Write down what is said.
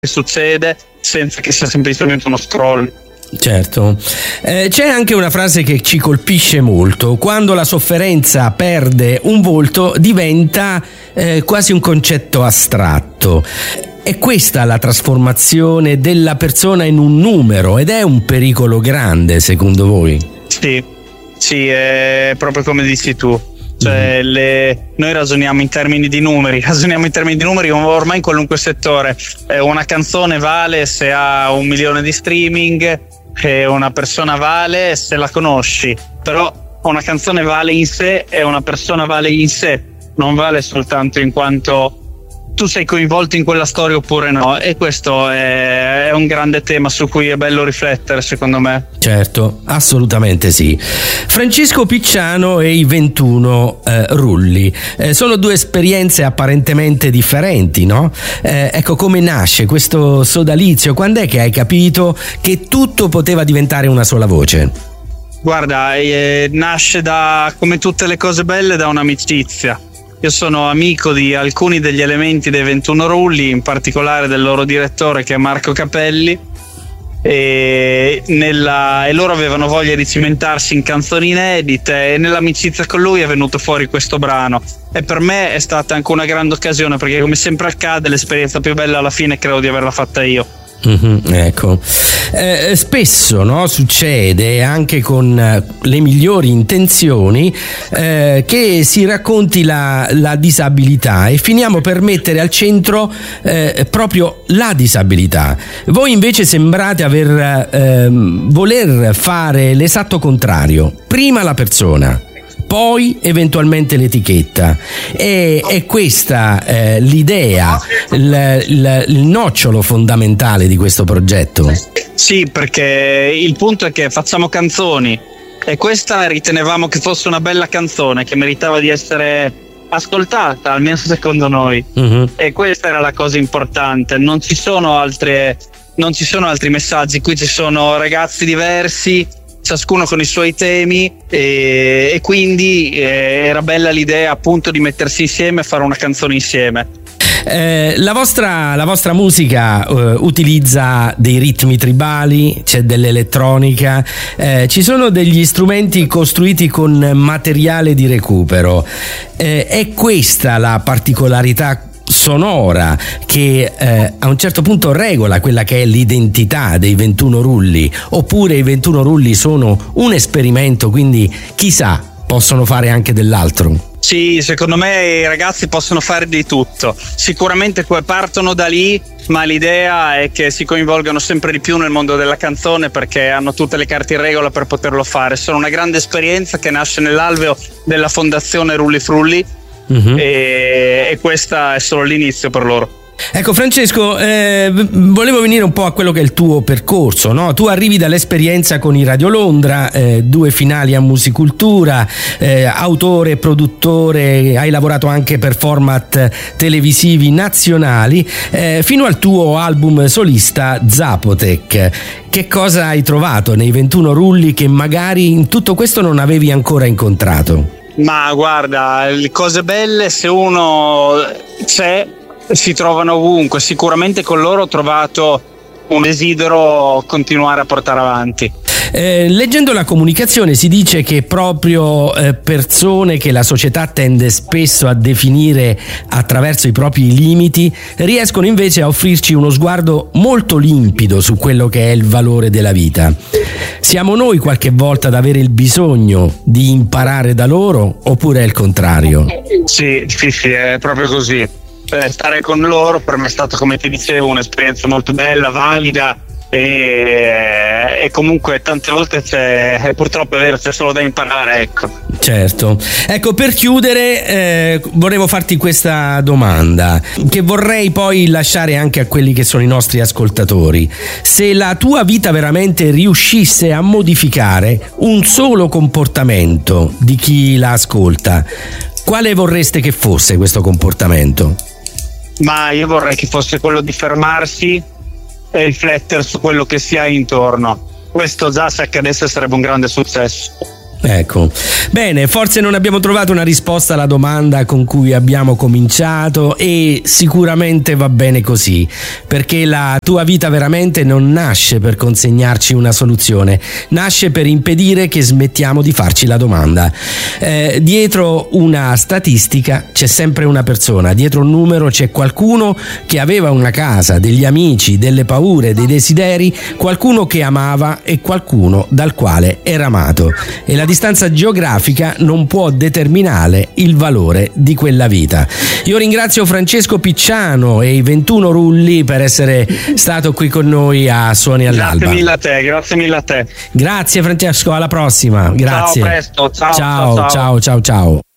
succede senza che sia semplicemente uno scroll. Certo. C'è anche una frase che ci colpisce molto: quando la sofferenza perde un volto diventa quasi un concetto astratto. È questa la trasformazione della persona in un numero, ed è un pericolo grande, secondo voi? Sì, è proprio come dici tu. Cioè, noi ragioniamo in termini di numeri ormai in qualunque settore. Una canzone vale se ha 1 milione di streaming, e una persona vale se la conosci, però una canzone vale in sé e una persona vale in sé, non vale soltanto in quanto tu sei coinvolto in quella storia oppure no, e questo è un grande tema su cui è bello riflettere, secondo me. Certo, assolutamente sì. Francesco Picciano e i 21 Rulli sono due esperienze apparentemente differenti, no? Ecco, come nasce questo sodalizio? Quando è che hai capito che tutto poteva diventare una sola voce? Guarda, nasce come tutte le cose belle, da un'amicizia. Io sono amico di alcuni degli elementi dei 21 Rulli, in particolare del loro direttore, che è Marco Capelli, e loro avevano voglia di cimentarsi in canzoni inedite, e nell'amicizia con lui è venuto fuori questo brano, e per me è stata anche una grande occasione, perché come sempre accade, l'esperienza più bella alla fine credo di averla fatta io. Ecco, spesso, no, succede anche con le migliori intenzioni che si racconti la disabilità e finiamo per mettere al centro proprio la disabilità. Voi invece sembrate voler fare l'esatto contrario: prima la persona, poi eventualmente l'etichetta. È questa l'idea, il nocciolo fondamentale di questo progetto? Sì, perché il punto è che facciamo canzoni, e questa ritenevamo che fosse una bella canzone che meritava di essere ascoltata, almeno secondo noi. E questa era la cosa importante. Non ci sono altri messaggi. Qui ci sono ragazzi diversi, ciascuno con i suoi temi, e quindi era bella l'idea appunto di mettersi insieme e fare una canzone insieme. La vostra musica utilizza dei ritmi tribali, c'è dell'elettronica, ci sono degli strumenti costruiti con materiale di recupero. È questa la particolarità sonora che a un certo punto regola quella che è l'identità dei 21 Rulli, oppure i 21 Rulli sono un esperimento, quindi chissà, possono fare anche dell'altro? Sì, secondo me i ragazzi possono fare di tutto. Sicuramente partono da lì, ma l'idea è che si coinvolgano sempre di più nel mondo della canzone, perché hanno tutte le carte in regola per poterlo fare. Sono una grande esperienza che nasce nell'alveo della fondazione Rulli Frulli, e questa è solo l'inizio per loro. Ecco Francesco, volevo venire un po' a quello che è il tuo percorso, no? Tu arrivi dall'esperienza con i Radio Londra, 2 finali a Musicultura, autore, produttore, hai lavorato anche per format televisivi nazionali, fino al tuo album solista Zapotec. Che cosa hai trovato nei 21 Rulli che magari in tutto questo non avevi ancora incontrato? Ma guarda, le cose belle, se uno c'è, si trovano ovunque. Sicuramente con loro ho trovato un desidero continuare a portare avanti. Leggendo la comunicazione si dice che proprio persone che la società tende spesso a definire attraverso i propri limiti riescono invece a offrirci uno sguardo molto limpido su quello che è il valore della vita. Siamo noi qualche volta ad avere il bisogno di imparare da loro, oppure è il contrario? Sì, è proprio così. Stare con loro per me è stata, come ti dicevo, un'esperienza molto bella, valida, e comunque tante volte purtroppo è vero, c'è solo da imparare, ecco. Certo. Ecco, per chiudere volevo farti questa domanda che vorrei poi lasciare anche a quelli che sono i nostri ascoltatori. Se la tua vita veramente riuscisse a modificare un solo comportamento di chi la ascolta, quale vorreste che fosse questo comportamento? Ma io vorrei che fosse quello di fermarsi e riflettere su quello che si ha intorno. Questo già, se accadesse, sarebbe un grande successo. Ecco, bene, forse non abbiamo trovato una risposta alla domanda con cui abbiamo cominciato, e sicuramente va bene così, perché la tua vita veramente non nasce per consegnarci una soluzione, nasce per impedire che smettiamo di farci la domanda. Dietro una statistica c'è sempre una persona, dietro un numero c'è qualcuno che aveva una casa, degli amici, delle paure, dei desideri, qualcuno che amava e qualcuno dal quale era amato, e la distanza geografica non può determinare il valore di quella vita. Io ringrazio Francesco Picciano e i 21 Rulli per essere stato qui con noi a Suoni all'Alba. Grazie mille a te. Grazie Francesco, alla prossima. Grazie. Ciao, a presto. Ciao.